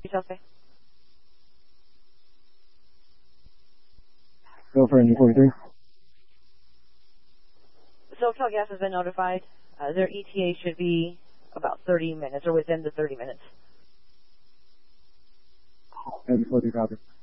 Chelsea. Go for engine 43. SoCal Gas has been notified. Their ETA should be about 30 minutes or within the 30 minutes. Engine 43, copy.